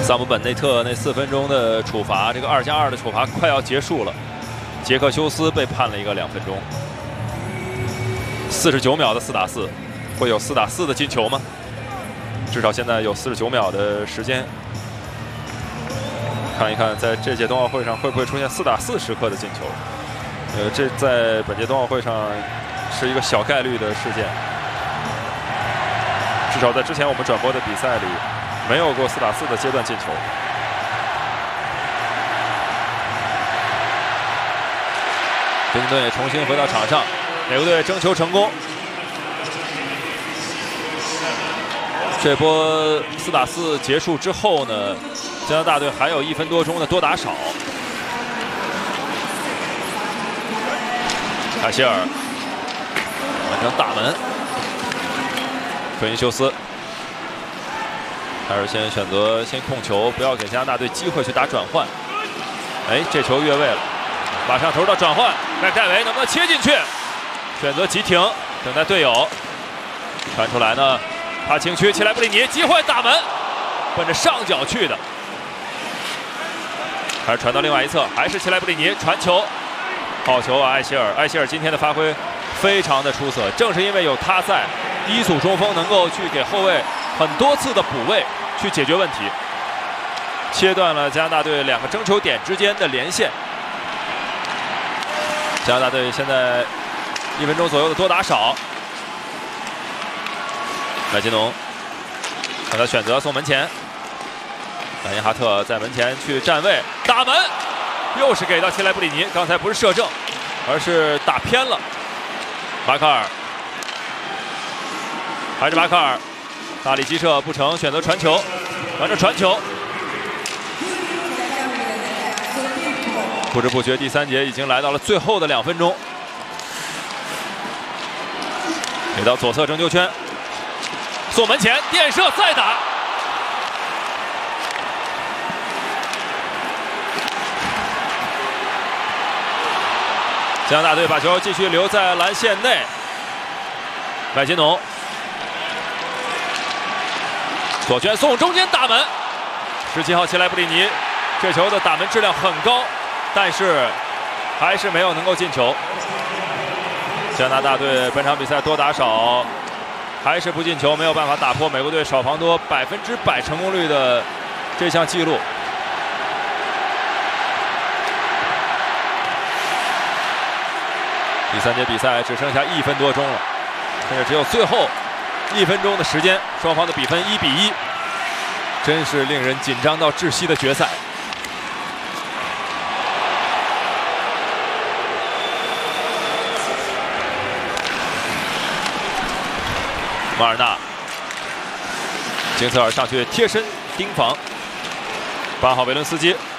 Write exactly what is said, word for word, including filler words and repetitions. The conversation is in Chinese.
萨姆本内特那四分钟的处罚，这个二加二的处罚快要结束了。杰克休斯被判了一个两分钟。四十九秒的四打四，会有四打四的进球吗？至少现在有四十九秒的时间。看一看，在这届冬奥会上会不会出现四打四时刻的进球？呃，这在本届冬奥会上是一个小概率的事件。至少在之前我们转播的比赛里，没有过四打四的阶段进球。冰队重新回到场上，美国队争球成功。这波四打四结束之后呢，加拿大队还有一分多钟的多打少。卡希尔完成大门，科因修斯还是先选择先控球，不要给加拿大队机会去打转换。哎，这球越位了，马上投入到转换，看盖维能不能切进去，选择急停，等待队友传出来呢。他禁区，齐莱布里尼机会打门，奔着上角去的，还是传到另外一侧，还是齐莱布里尼传球，好球啊！艾希尔，艾希尔今天的发挥非常的出色，正是因为有他在，一组中锋能够去给后卫很多次的补位，去解决问题，切断了加拿大队两个争球点之间的连线。加拿大队现在一分钟左右的多打少。麦金农，让他选择送门前，兰因哈特在门前去站位打门，又是给到齐莱布里尼，刚才不是射正，而是打偏了。巴卡尔，还是巴卡尔，大力击射不成，选择传球，完成传球。不知不觉，第三节已经来到了最后的两分钟，给到左侧争球圈。送门前，垫射再打，加拿大队把球继续留在蓝线内。麦金农左圈送中间打门，十七号齐莱布里尼这球的打门质量很高，但是还是没有能够进球。加拿大队本场比赛多打少。还是不进球，没有办法打破美国队少防多百分之百成功率的这项纪录。第三节比赛只剩下一分多钟了，现在只有最后一分钟的时间，双方的比分一比一，真是令人紧张到窒息的决赛。马尔纳，金策尔上去贴身盯防，八号维伦斯基